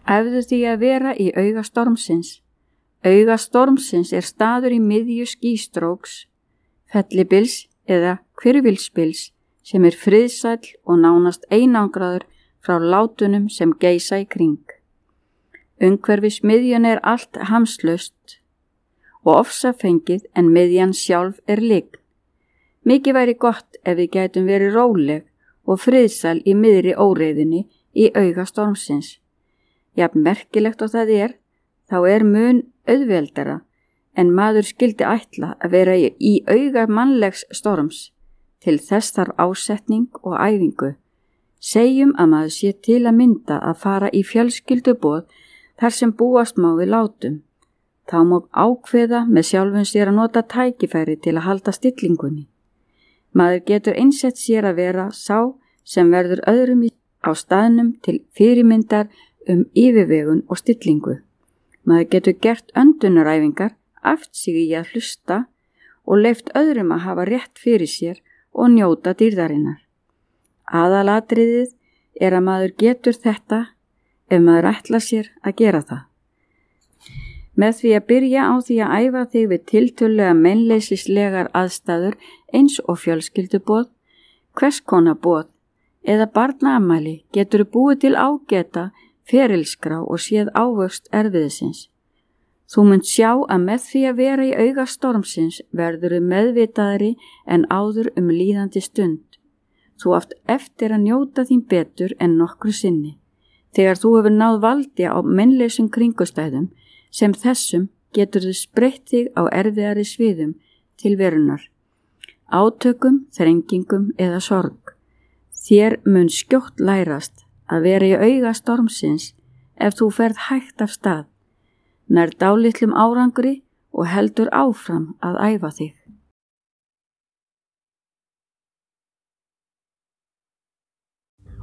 Æfðu því að vera í auga stormsins. Auga stormsins staður í miðju skýstróks, fellibils eða hvirfilsbils sem friðsæll og nánast einangraður frá látunum sem geisa í kring. Umhverfis miðjun allt hamslaust og ofsafengið en miðjan sjálf lygn. Mikið væri gott ef við gætum verið róleg og friðsæl í miðri óreiðunni í auga stormsins. Jafn merkilegt og það þá mun auðveldara en maður skyldi ætla að vera í auga mannlegs storms. Til þess þarf ásetning og æfingu. Segjum að maður sé til að mynda að fara í fjölskylduboð þar sem búast má við látum. Þá má ákveða með sjálfum sér að nota tækifæri til að halda stillingunni. Maður getur einsett sér að vera sá sem verður öðrum á staðnum til fyrirmyndar yfirvegun og stillingu. Maður getur gert öndunaræfingar, æft sig í að hlusta og leyft öðrum að hafa rétt fyrir sér og njóta dýrðarinnar. Aðalatriðið að maður getur þetta ef maður ætlar sér að gera það. Með því að byrja á því að æfa þig við tiltölulega meinleysislegar aðstæður eins og fjölskylduboð, hvers konar boð eða barnaafmæli getur búið til ágæta ferilskrá og séð ávöxt erfiðisins. Þú munt sjá að með því að vera í auga stormsins verður meðvitaðri en áður líðandi stund. Þú átt eftir að njóta þín betur en nokkru sinni. Þegar þú hefur náð valdi á meinleysum kringustæðum sem þessum getur þú spreytt þig á erfiðari sviðum til verunar, átökum, þrengingum eða sorg. Þér mun skjótt lærast að vera í auga stormsins ef þú ferð hægt af stað, nær dálitlum árangri og heldur áfram að æfa þig.